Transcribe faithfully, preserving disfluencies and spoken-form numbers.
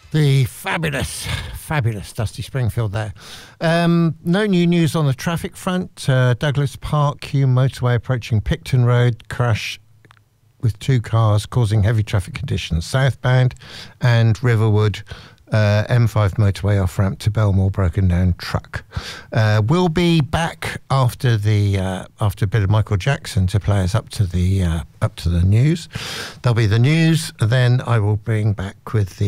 The fabulous, fabulous Dusty Springfield there. Um, no new news on the traffic front. Uh, Douglas Park, Hume motorway approaching Picton Road, crash with two cars causing heavy traffic conditions southbound, and Riverwood uh, M five motorway off ramp to Belmore, broken down truck. Uh, we'll be back after the uh, after a bit of Michael Jackson to play us up to the uh, up to the news. There'll be the news. Then I will bring back with the